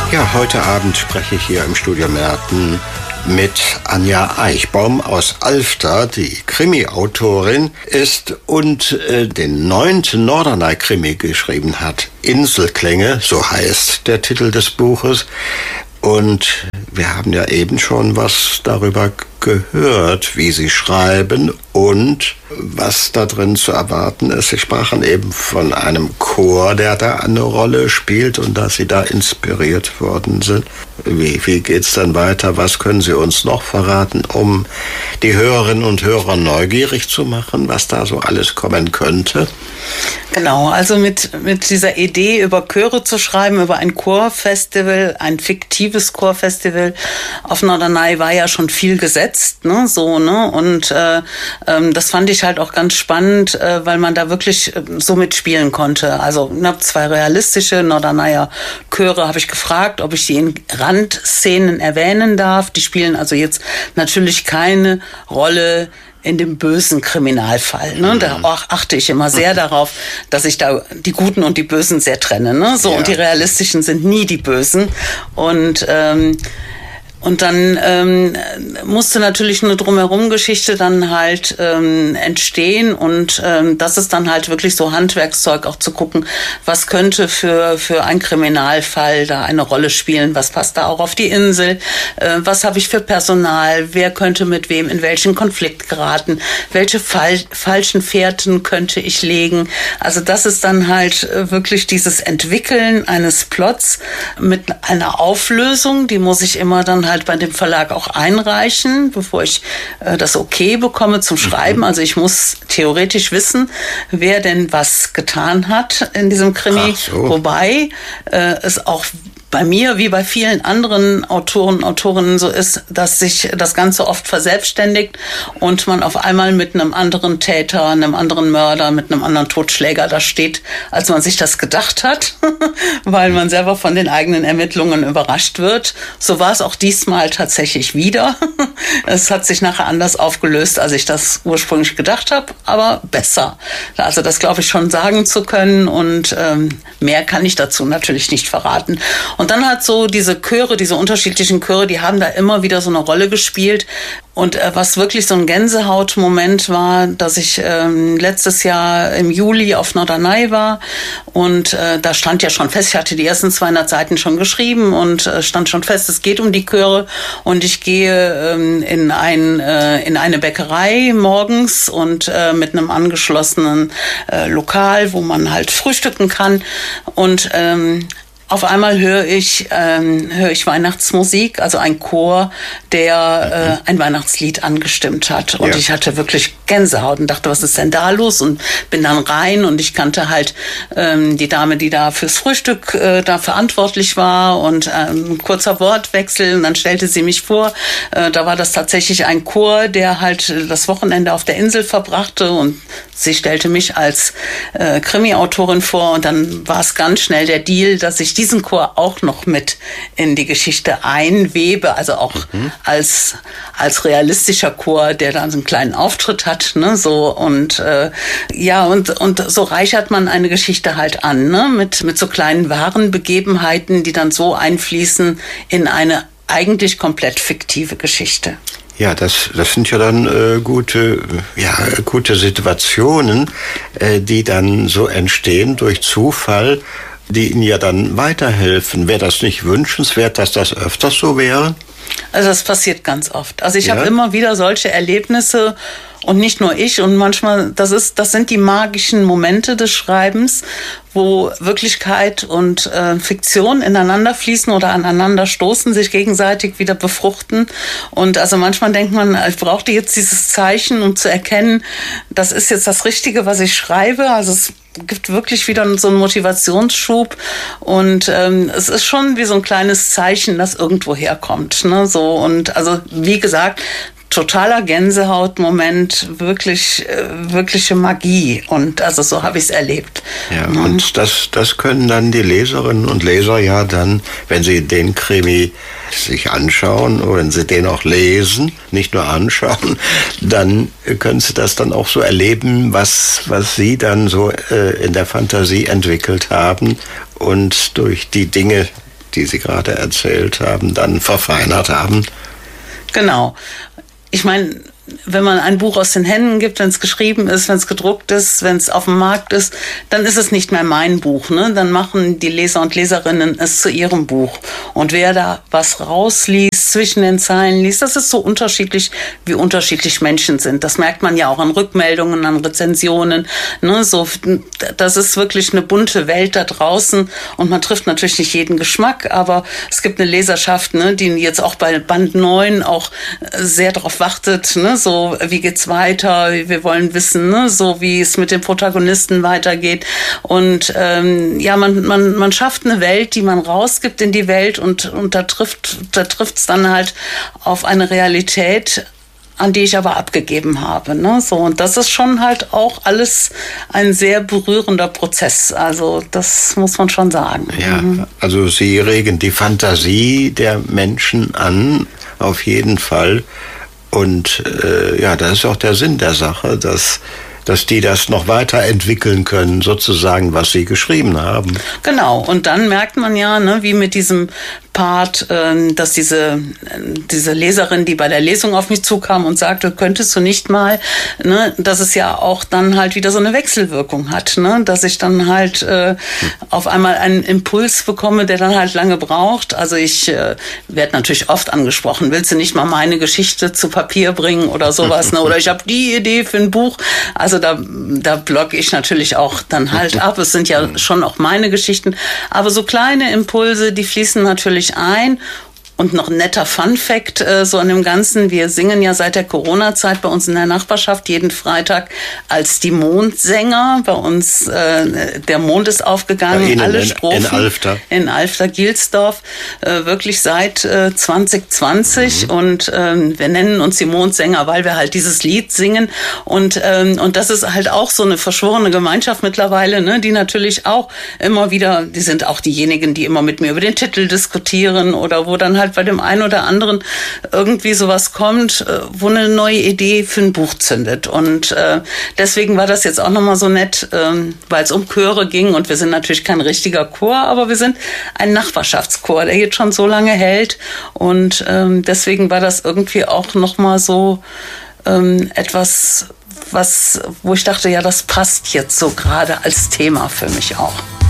Ja, heute Abend spreche ich hier im Studio Merten mit Anja Eichbaum aus Alfter, die Krimi-Autorin ist und den 9. Norderney-Krimi geschrieben hat. Inselklänge, so heißt der Titel des Buches. Und wir haben ja eben schon was darüber gehört, wie Sie schreiben und was da drin zu erwarten ist. Sie sprachen eben von einem Chor, der da eine Rolle spielt und dass Sie da inspiriert worden sind. Wie geht's dann weiter? Was können Sie uns noch verraten, um die Hörerinnen und Hörer neugierig zu machen, was da so alles kommen könnte? Genau, also mit dieser Idee, über Chöre zu schreiben, über ein Chorfestival, ein fiktives Chorfestival auf Norderney war ja schon viel gesetzt, ne, so, ne, und das fand ich halt auch ganz spannend, weil man da wirklich so mitspielen konnte. Also 2 realistische Norderneyer Chöre habe ich gefragt, ob ich die in Randszenen erwähnen darf. Die spielen also jetzt natürlich keine Rolle in dem bösen Kriminalfall. Ne? Da achte ich immer sehr darauf, dass ich da die Guten und die Bösen sehr trenne. Ne? So, ja. Und die Realistischen sind nie die Bösen. Und dann musste natürlich eine Drumherum-Geschichte dann halt entstehen und das ist dann halt wirklich so Handwerkszeug, auch zu gucken, was könnte für ein Kriminalfall da eine Rolle spielen, was passt da auch auf die Insel, was habe ich für Personal, wer könnte mit wem in welchen Konflikt geraten, welche falschen Fährten könnte ich legen. Also das ist dann halt wirklich dieses Entwickeln eines Plots mit einer Auflösung, die muss ich immer dann halt bei dem Verlag auch einreichen, bevor ich das Okay bekomme zum Schreiben. Also ich muss theoretisch wissen, wer denn was getan hat in diesem Krimi. Ach so. Wobei es auch bei mir, wie bei vielen anderen Autoren und Autorinnen so ist, dass sich das Ganze oft verselbstständigt und man auf einmal mit einem anderen Täter, einem anderen Mörder, mit einem anderen Totschläger da steht, als man sich das gedacht hat, weil man selber von den eigenen Ermittlungen überrascht wird. So war es auch diesmal tatsächlich wieder. Es hat sich nachher anders aufgelöst, als ich das ursprünglich gedacht habe, aber besser. Also das glaube ich schon sagen zu können und mehr kann ich dazu natürlich nicht verraten. Und dann hat so diese Chöre, diese unterschiedlichen Chöre, die haben da immer wieder so eine Rolle gespielt. Und was wirklich so ein Gänsehautmoment war, dass ich letztes Jahr im Juli auf Norderney war und da stand ja schon fest, ich hatte die ersten 200 Seiten schon geschrieben und stand schon fest, es geht um die Chöre und ich gehe in eine Bäckerei morgens und mit einem angeschlossenen Lokal, wo man halt frühstücken kann und auf einmal höre ich Weihnachtsmusik, also ein Chor, der ein Weihnachtslied angestimmt hat. Und ich hatte wirklich Gänsehaut und dachte, was ist denn da los? Und bin dann rein und ich kannte halt die Dame, die da fürs Frühstück da verantwortlich war und ein kurzer Wortwechsel. Und dann stellte sie mich vor, da war das tatsächlich ein Chor, der halt das Wochenende auf der Insel verbrachte und sie stellte mich als Krimi-Autorin vor und dann war es ganz schnell der Deal, dass ich diesen Chor auch noch mit in die Geschichte einwebe, also auch als realistischer Chor, der dann so einen kleinen Auftritt hat, ne, so und und so reichert man eine Geschichte halt an, ne, mit so kleinen wahren Begebenheiten, die dann so einfließen in eine eigentlich komplett fiktive Geschichte. Ja, das sind ja dann gute Situationen, die dann so entstehen durch Zufall, die Ihnen ja dann weiterhelfen. Wäre das nicht wünschenswert, dass das öfters so wäre? Also das passiert ganz oft. Also ich habe immer wieder solche Erlebnisse und nicht nur ich. Und manchmal, das sind die magischen Momente des Schreibens, wo Wirklichkeit und Fiktion ineinander fließen oder aneinander stoßen, sich gegenseitig wieder befruchten. Und also manchmal denkt man, ich brauchte jetzt dieses Zeichen, um zu erkennen, das ist jetzt das Richtige, was ich schreibe. Also es gibt wirklich wieder so einen Motivationsschub und es ist schon wie so ein kleines Zeichen, das irgendwo herkommt, ne? So, und also wie gesagt, totaler Gänsehautmoment, wirkliche Magie. Und also so habe ich es erlebt. Ja, und das können dann die Leserinnen und Leser ja dann, wenn sie den Krimi sich anschauen oder wenn sie den auch lesen, nicht nur anschauen, dann können sie das dann auch so erleben, was sie dann so in der Fantasie entwickelt haben und durch die Dinge, die Sie gerade erzählt haben, dann verfeinert haben? Genau. Ich meine, wenn man ein Buch aus den Händen gibt, wenn es geschrieben ist, wenn es gedruckt ist, wenn es auf dem Markt ist, dann ist es nicht mehr mein Buch, ne? Dann machen die Leser und Leserinnen es zu ihrem Buch. Und wer da was rausliest, zwischen den Zeilen liest, das ist so unterschiedlich, wie unterschiedlich Menschen sind. Das merkt man ja auch an Rückmeldungen, an Rezensionen, ne? So, das ist wirklich eine bunte Welt da draußen und man trifft natürlich nicht jeden Geschmack, aber es gibt eine Leserschaft, ne, die jetzt auch bei Band 9 auch sehr darauf wartet, ne? So, wie geht's weiter? Wir wollen wissen, ne? So, wie es mit den Protagonisten weitergeht. Und ja, man schafft eine Welt, die man rausgibt in die Welt und da trifft's dann halt auf eine Realität, an die ich aber abgegeben habe, ne? So, und das ist schon halt auch alles ein sehr berührender Prozess. Also das muss man schon sagen. Ja, also Sie regen die Fantasie der Menschen an, auf jeden Fall. Und ja, das ist auch der Sinn der Sache, dass die das noch weiterentwickeln können, sozusagen, was sie geschrieben haben. Genau, und dann merkt man ja, ne, wie mit diesem Part, dass diese Leserin, die bei der Lesung auf mich zukam und sagte, könntest du nicht mal, ne, dass es ja auch dann halt wieder so eine Wechselwirkung hat, ne, dass ich dann halt auf einmal einen Impuls bekomme, der dann halt lange braucht. Also ich werde natürlich oft angesprochen, willst du nicht mal meine Geschichte zu Papier bringen oder sowas, ne, oder ich habe die Idee für ein Buch. Also da blocke ich natürlich auch dann halt ab. Es sind ja schon auch meine Geschichten, aber so kleine Impulse, die fließen natürlich ein. Und noch ein netter Fun-Fact so an dem Ganzen. Wir singen ja seit der Corona-Zeit bei uns in der Nachbarschaft jeden Freitag als die Mondsänger. Bei uns, der Mond ist aufgegangen, alle Strophen. In Alfter. In Alfter-Gilsdorf, wirklich seit 2020. Und wir nennen uns die Mondsänger, weil wir halt dieses Lied singen. Und das ist halt auch so eine verschworene Gemeinschaft mittlerweile, ne, die natürlich auch immer wieder, die sind auch diejenigen, die immer mit mir über den Titel diskutieren oder wo dann halt bei dem einen oder anderen irgendwie sowas kommt, wo eine neue Idee für ein Buch zündet. Und deswegen war das jetzt auch nochmal so nett, weil es um Chöre ging und wir sind natürlich kein richtiger Chor, aber wir sind ein Nachbarschaftschor, der jetzt schon so lange hält und deswegen war das irgendwie auch nochmal so etwas, wo ich dachte, ja, das passt jetzt so gerade als Thema für mich auch.